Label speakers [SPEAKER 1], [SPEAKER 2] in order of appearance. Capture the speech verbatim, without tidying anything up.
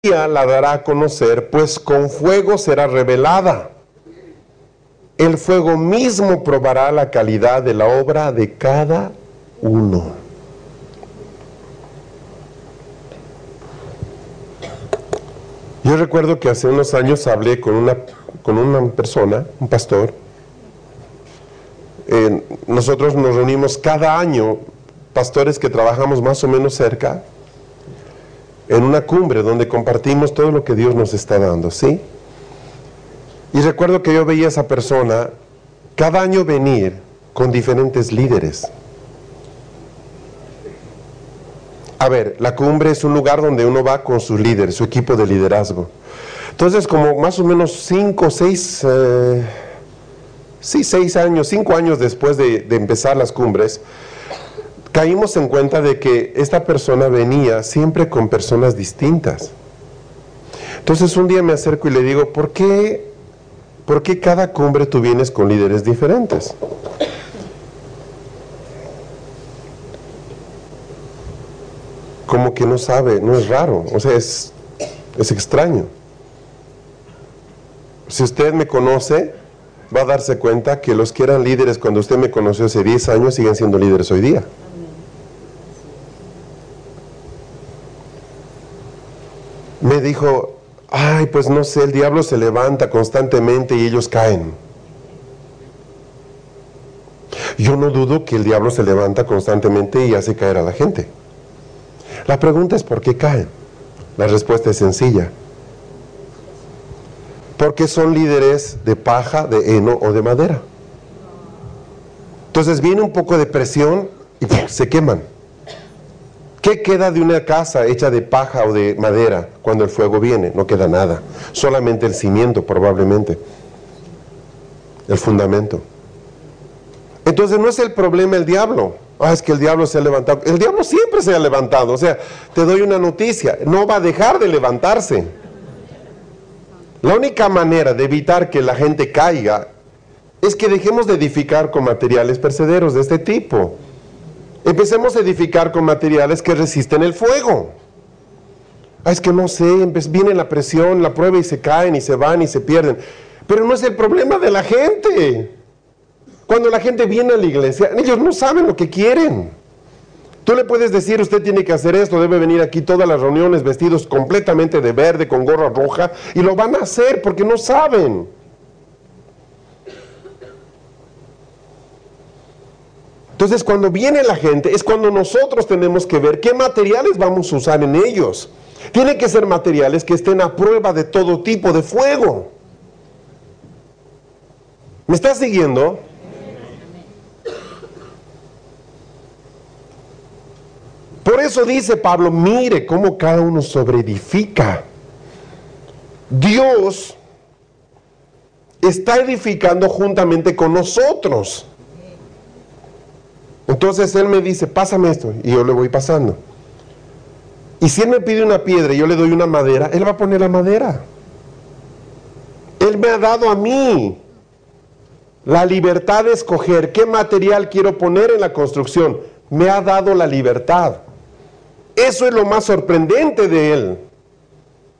[SPEAKER 1] la dará a conocer, pues con fuego será revelada. El fuego mismo probará la calidad de la obra de cada uno. Yo recuerdo que hace unos años hablé con una, con una persona, un pastor. Eh, nosotros nos reunimos cada año, pastores que trabajamos más o menos cerca, en una cumbre donde compartimos todo lo que Dios nos está dando, ¿sí? Y recuerdo que yo veía a esa persona cada año venir con diferentes líderes. A ver, la cumbre es un lugar donde uno va con sus líderes, su equipo de liderazgo. Entonces, como más o menos cinco, seis, eh, sí, seis años, cinco años después de, de empezar las cumbres, caímos en cuenta de que esta persona venía siempre con personas distintas. Entonces un día me acerco y le digo, ¿por qué, por qué cada cumbre tú vienes con líderes diferentes? Como que no sabe, no es raro, o sea, es, es extraño. Si usted me conoce, va a darse cuenta que los que eran líderes cuando usted me conoció hace diez años siguen siendo líderes hoy día. Me dijo, ay, pues no sé, el diablo se levanta constantemente y ellos caen. Yo no dudo que el diablo se levanta constantemente y hace caer a la gente. La pregunta es ¿por qué caen? La respuesta es sencilla. Porque son líderes de paja, de heno o de madera. Entonces viene un poco de presión y ¡pum!, se queman. ¿Qué queda de una casa hecha de paja o de madera cuando el fuego viene? No queda nada, solamente el cimiento probablemente, el fundamento. Entonces no es el problema el diablo. Ah, es que el diablo se ha levantado. El diablo siempre se ha levantado. O sea, te doy una noticia, no va a dejar de levantarse. La única manera de evitar que la gente caiga es que dejemos de edificar con materiales perecederos de este tipo. Empecemos a edificar con materiales que resisten el fuego. Ah, es que no sé, viene la presión, la prueba y se caen y se van y se pierden. Pero no es el problema de la gente. Cuando la gente viene a la iglesia, ellos no saben lo que quieren. Tú le puedes decir, usted tiene que hacer esto, debe venir aquí todas las reuniones vestidos completamente de verde, con gorra roja, y lo van a hacer porque no saben. Entonces, cuando viene la gente, es cuando nosotros tenemos que ver qué materiales vamos a usar en ellos. Tienen que ser materiales que estén a prueba de todo tipo de fuego. ¿Me estás siguiendo? Por eso dice Pablo, mire cómo cada uno sobreedifica. Dios está edificando juntamente con nosotros. Entonces Él me dice, pásame esto, y yo le voy pasando. Y si Él me pide una piedra y yo le doy una madera, Él va a poner la madera. Él me ha dado a mí la libertad de escoger qué material quiero poner en la construcción. Me ha dado la libertad. Eso es lo más sorprendente de Él.